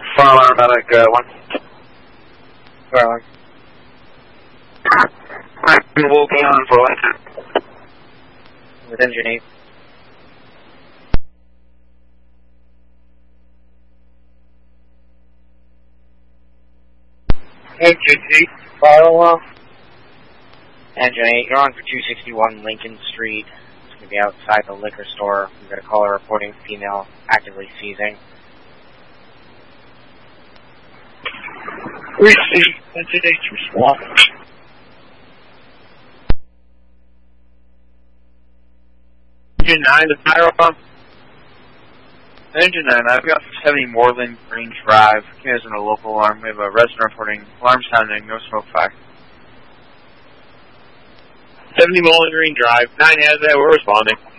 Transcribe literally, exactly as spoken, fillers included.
Fire alarm medic uh, one. Fire alarm. We'll be on for Lincoln. With engine eight. Engine eight, fire alarm. Engine eight, you're on for two sixty-one Lincoln Street. It's going to be outside the liquor store. We've got a caller reporting female actively seizing. Receive, engine eight, respond. Engine nine, the fire alarm. Engine nine, I've got seventy Moreland Green Drive. You guys on a local alarm. We have a resident reporting alarm sounding, no smoke fire. seventy Moreland Green Drive, nine has that, we're responding.